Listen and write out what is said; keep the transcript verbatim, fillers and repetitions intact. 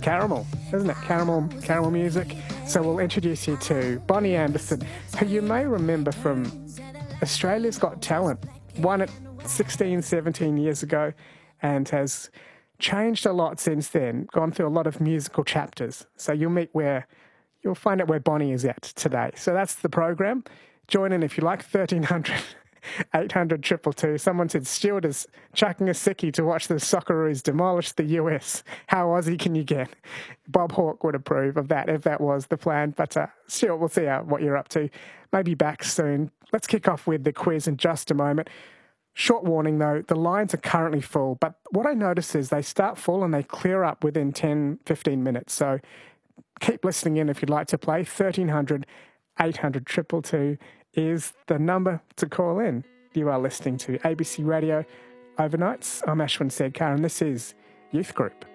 caramel, isn't it? Caramel, caramel music. So we'll introduce you to Bonnie Anderson, who you may remember from Australia's Got Talent. Won it sixteen, seventeen years ago and has changed a lot since then, gone through a lot of musical chapters. So you'll meet where, you'll find out where Bonnie is at today. So that's the program. Join in if you like, thirteen hundred, eight hundred, two two two. Someone said Stuart is chucking a sickie to watch the Socceroos demolish the U S. How Aussie can you get? Bob Hawke would approve of that if that was the plan. But uh, Stuart, we'll see how, what you're up to. Maybe back soon. Let's kick off with the quiz in just a moment. Short warning though, the lines are currently full, but what I notice is they start full and they clear up within ten, fifteen minutes. So keep listening in if you'd like to play. thirteen hundred, eight hundred, two two two is the number to call in. You are listening to A B C Radio Overnights. I'm Ashwin Sedkar and this is Youth Group.